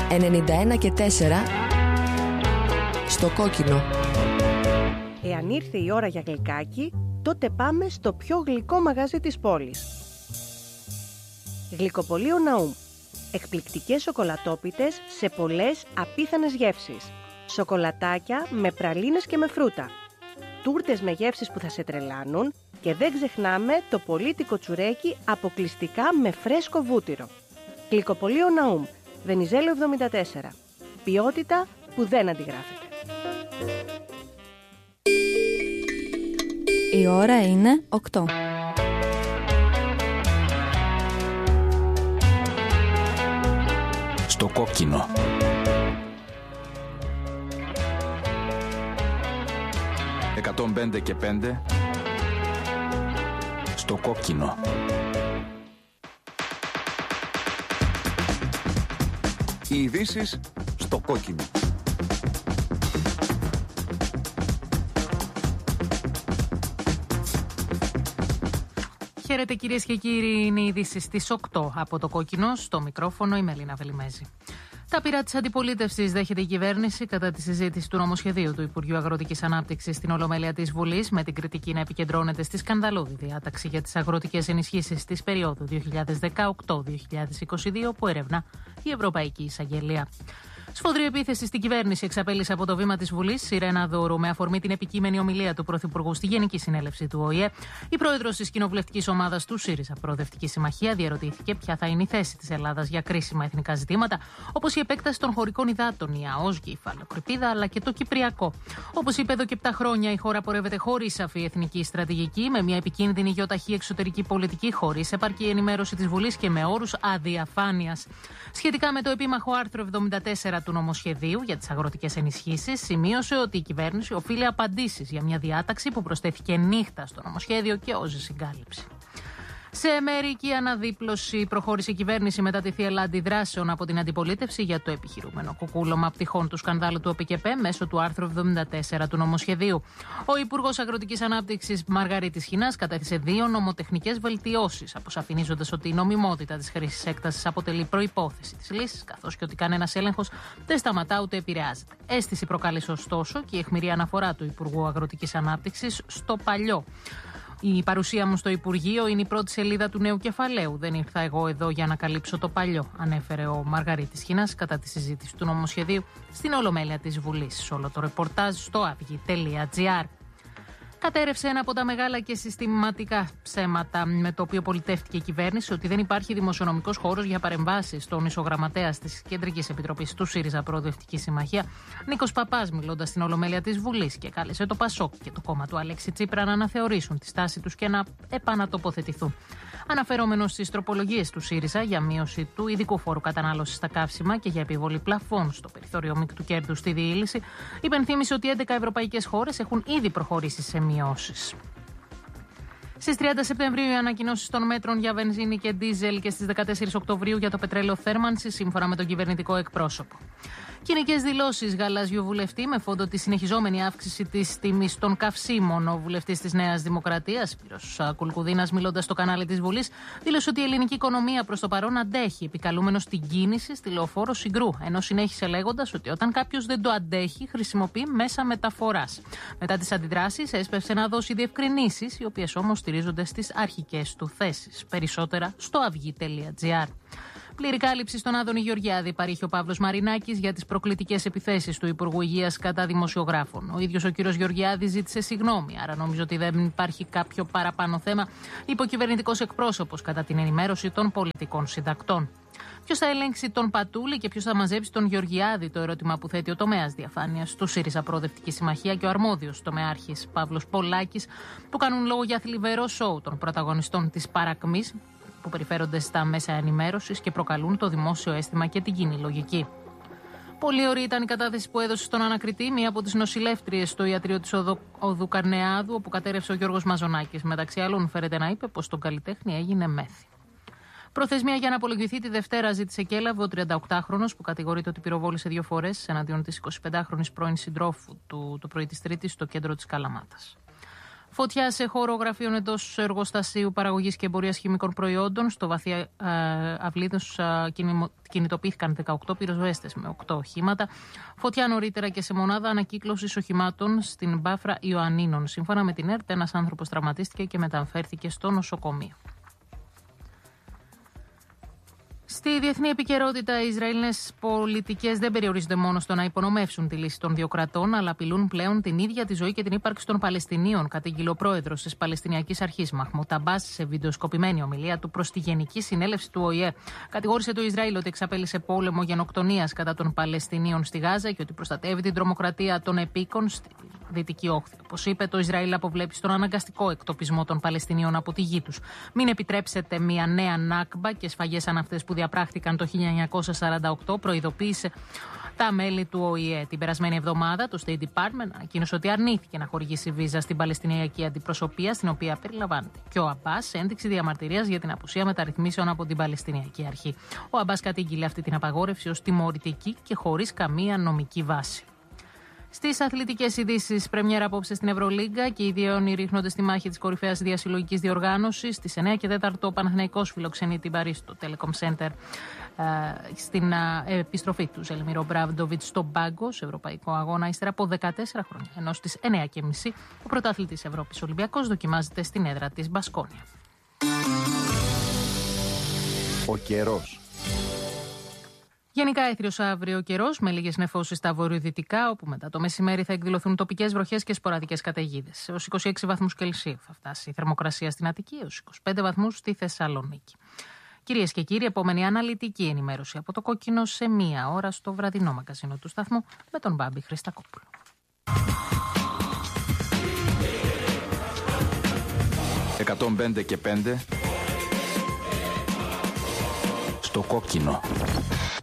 91,4 στο κόκκινο. Εάν ήρθε η ώρα για γλυκάκι, τότε πάμε στο πιο γλυκό μαγαζί της πόλης. Γλυκοπωλείο Ναούμ. Εκπληκτικές σοκολατόπιτες σε πολλές απίθανες γεύσεις. Σοκολατάκια με πραλίνες και με φρούτα. Τούρτες με γεύσεις που θα σε τρελάνουν και δεν ξεχνάμε το πολύτικο τσουρέκι αποκλειστικά με φρέσκο βούτυρο. Γλυκοπωλείο Ναούμ, Βενιζέλο 74. Ποιότητα που δεν αντιγράφεται. Η ώρα είναι 8. Στο κόκκινο. «105 και 5» στο κόκκινο. Οι ειδήσεις στο κόκκινο. Χαίρετε κυρίες και κύριοι, είναι οι ειδήσεις στις 8 από το κόκκινο, στο μικρόφωνο η Μελίνα Βελιμέζη. Τα πειρά της αντιπολίτευσης δέχεται η κυβέρνηση κατά τη συζήτηση του νομοσχεδίου του Υπουργείου Αγροτικής Ανάπτυξης στην Ολομέλεια της Βουλής, με την κριτική να επικεντρώνεται στη σκανδαλώδη διάταξη για τις αγροτικές ενισχύσεις της περίοδου 2018-2022 που ερευνά η Ευρωπαϊκή Εισαγγελία. Σφοδρή επίθεση στην κυβέρνηση εξαπέλυσε από το βήμα της Βουλής Σιρένα Δώρου με αφορμή την επικείμενη ομιλία του Πρωθυπουργού στη Γενική Συνέλευση του ΟΗΕ. Η πρόεδρος της κοινοβουλευτικής ομάδας του ΣΥΡΙΖΑ Προοδευτική Συμμαχία διαρωτήθηκε ποια θα είναι η θέση της Ελλάδας για κρίσιμα εθνικά ζητήματα, όπως η επέκταση των χωρικών υδάτων, η ΑΟΣ και η υφαλοκρηπίδα, αλλά και το Κυπριακό. Όπως είπε εδώ και 7 χρόνια, η χώρα πορεύεται χωρίς σαφή εθνική στρατηγική, με μια επικίνδυνη γεωταχή εξωτερική πολιτική, χωρίς επαρκή ενημέρωση της Βουλής και με όρους αδιαφάνειας. Σχετικά με το επίμαχο άρθρο 74 του νομοσχεδίου για τις αγροτικές ενισχύσεις, σημείωσε ότι η κυβέρνηση οφείλει απαντήσεις για μια διάταξη που προσθέθηκε νύχτα στο νομοσχέδιο και όζει συγκάλυψη. Σε μερική αναδίπλωση προχώρησε η κυβέρνηση μετά τη θύελλα αντιδράσεων από την αντιπολίτευση για το επιχειρούμενο κουκούλωμα πτυχών του σκανδάλου του ΟΠΚΠ μέσω του άρθρου 74 του νομοσχεδίου. Ο Υπουργός Αγροτικής Ανάπτυξης Μαργαρίτης Χινάς κατέθεσε 2 νομοτεχνικές βελτιώσεις, αποσαφηνίζοντας ότι η νομιμότητα της χρήσης έκτασης αποτελεί προϋπόθεση της λύσης, καθώς και ότι κανένας έλεγχος δεν σταματά ούτε επηρεάζεται. Αίσθηση προκάλεσε ωστόσο και η αιχμηρή αναφορά του Υπουργού Αγροτικής Ανάπτυξης στο παλιό. Η παρουσία μου στο Υπουργείο είναι η πρώτη σελίδα του νέου κεφαλαίου. Δεν ήρθα εγώ εδώ για να καλύψω το παλιό, ανέφερε ο Μαργαρίτης Χινάς κατά τη συζήτηση του νομοσχεδίου στην Ολομέλεια της Βουλής. Όλο το ρεπορτάζ στο avygi.gr. Κατέρευσε ένα από τα μεγάλα και συστηματικά ψέματα με το οποίο πολιτεύτηκε η κυβέρνηση, ότι δεν υπάρχει δημοσιονομικός χώρος για παρεμβάσεις στον ισογραμματέας της Κεντρικής Επιτροπής του ΣΥΡΙΖΑ Προοδευτική Συμμαχία, Νίκος Παπάς, μιλώντας στην Ολομέλεια της Βουλής, και κάλεσε το ΠΑΣΟΚ και το κόμμα του Αλέξη Τσίπρα να αναθεωρήσουν τη στάση τους και να επανατοποθετηθούν. Αναφερόμενος στις τροπολογίες του ΣΥΡΙΖΑ για μείωση του ειδικού φόρου κατανάλωσης στα καύσιμα και για επιβολή πλαφών στο περιθώριο μεικτού κέρδους στη διήλυση, υπενθύμησε ότι 11 ευρωπαϊκές χώρες έχουν ήδη προχωρήσει σε μειώσεις. Στις 30 Σεπτεμβρίου οι ανακοινώσεις των μέτρων για βενζίνη και ντίζελ και στις 14 Οκτωβρίου για το πετρέλαιο θέρμανσης, σύμφωνα με τον κυβερνητικό εκπρόσωπο. Κοινικές δηλώσεις γαλάζιου βουλευτή με φόντο τη συνεχιζόμενη αύξηση της τιμής των καυσίμων. Ο βουλευτής της Νέας Δημοκρατίας, Σπύρος Κουλκουδίνας, μιλώντας στο κανάλι της Βουλής, δήλωσε ότι η ελληνική οικονομία προς το παρόν αντέχει, επικαλούμενος την κίνηση στη λεωφόρο Συγκρού. Ενώ συνέχισε λέγοντας ότι όταν κάποιος δεν το αντέχει, χρησιμοποιεί μέσα μεταφοράς. Μετά τις αντιδράσεις, έσπευσε να δώσει διευκρινήσεις, οι οποίες όμως στηρίζονται στις αρχικές του θέσεις. Περισσότερα στο avygi.gr. Πλήρη κάλυψη στον Άδωνη Γεωργιάδη παρήχε ο Παύλος Μαρινάκης για τις προκλητικές επιθέσεις του Υπουργού Υγείας κατά δημοσιογράφων. Ο ίδιος ο κύριος Γεωργιάδης ζήτησε συγγνώμη, άρα νομίζω ότι δεν υπάρχει κάποιο παραπάνω θέμα, είπε ο κυβερνητικός εκπρόσωπος κατά την ενημέρωση των πολιτικών συντακτών. Ποιος θα ελέγξει τον Πατούλη και ποιος θα μαζέψει τον Γεωργιάδη, το ερώτημα που θέτει ο τομέας διαφάνειας του ΣΥΡΙΖΑ Προοδευτική Συμμαχία και ο αρμόδιος τομεάρχης Παύλος Πολάκης, που κάνουν λόγο για θλιβερό σόου των πρωταγωνιστών της παρακμής, που περιφέρονται στα μέσα ενημέρωσης και προκαλούν το δημόσιο αίσθημα και την κοινή λογική. Πολύ ωραία ήταν η κατάθεση που έδωσε στον ανακριτή μία από τις νοσηλεύτριες στο ιατρείο της Οδού Καρνεάδου, όπου κατέρευσε ο Γιώργος Μαζονάκης. Μεταξύ άλλων, φέρεται να είπε πως τον καλλιτέχνη έγινε μέθη. Προθεσμία για να απολογηθεί τη Δευτέρα ζήτησε και έλαβε ο 38χρονος που κατηγορείται ότι πυροβόλησε 2 φορές εναντίον της 25χρονης πρώην συντρόφου του το πρωί της Τρίτης στο κέντρο της Καλαμάτας. Φωτιά σε χώρο γραφείων εντός εργοστασίου παραγωγής και εμπορίας χημικών προϊόντων. Στο Βαθία Αυλίδος κινητοποιήθηκαν 18 πυροσβέστες με 8 οχήματα. Φωτιά νωρίτερα και σε μονάδα ανακύκλωσης οχημάτων στην Μπάφρα Ιωαννίνων. Σύμφωνα με την ΕΡΤ, ένας άνθρωπος τραυματίστηκε και μεταφέρθηκε στο νοσοκομείο. Στη διεθνή επικαιρότητα, οι Ισραηλινές πολιτικές δεν περιορίζονται μόνο στο να υπονομεύσουν τη λύση των δύο κρατών, αλλά απειλούν πλέον την ίδια τη ζωή και την ύπαρξη των Παλαιστινίων, κατήγγειλε ο πρόεδρος της Παλαιστινιακής Αρχής, Μαχμούτ Αμπάς, σε βιντεοσκοπημένη ομιλία του προς τη Γενική Συνέλευση του ΟΗΕ. Κατηγόρησε το Ισραήλ ότι εξαπέλυσε πόλεμο γενοκτονίας κατά των Παλαιστινίων στη Γάζα και ότι προστατεύει την τρομοκρατία των επίκων στη Δυτική Όχθη. Όπως είπε, το Ισραήλ αποβλέπει στον αναγκαστικό εκτοπισμό των Παλαιστινίων από τη γη τους. Μην επιτρέψετε μια νέα Νάκμπα και σφαγές σαν αυτές που διαπράχθηκαν το 1948, προειδοποίησε τα μέλη του ΟΗΕ. Την περασμένη εβδομάδα, το State Department ανακοίνωσε ότι αρνήθηκε να χορηγήσει βίζα στην Παλαιστινιακή Αντιπροσωπεία, στην οποία περιλαμβάνεται και ο Αμπάς, ένδειξη διαμαρτυρίας για την απουσία μεταρρυθμίσεων από την Παλαιστινιακή Αρχή. Ο Αμπάς κατήγγειλε αυτή την απαγόρευση ως τιμωρητική και χωρίς καμία νομική βάση. Στις αθλητικές ειδήσεις, πρεμιέρα απόψε στην Ευρωλίγκα και οι δύο αιώνιοι ρίχνονται στη μάχη της κορυφαίας διασυλλογικής διοργάνωσης. Στις 9 και 4 ο Παναθηναϊκός φιλοξενεί την Παρί στο Telecom Center στην επιστροφή του Ζελμίρο Μπράβντοβιτς στον πάγκο, σε ευρωπαϊκό αγώνα, ύστερα από 14 χρόνια. Ενώ στις 9.30 ο πρωταθλητής Ευρώπης Ολυμπιακός δοκιμάζεται στην έδρα της Μπασκόνια. Ο καιρός. Γενικά έθριος αύριο καιρός, με λίγες νεφώσεις στα βορειοδυτικά, όπου μετά το μεσημέρι θα εκδηλωθούν τοπικές βροχές και σποραδικές καταιγίδες. Έως 26 βαθμούς Κελσίου θα φτάσει η θερμοκρασία στην Αττική, έως 25 βαθμούς στη Θεσσαλονίκη. Κυρίες και κύριοι, επόμενη αναλυτική ενημέρωση από το Κόκκινο σε 1 ώρα στο βραδινό μαγκαζίνο του σταθμού με τον Μπάμπη Χριστακόπουλο. 105 και 5 στο Κόκκινο.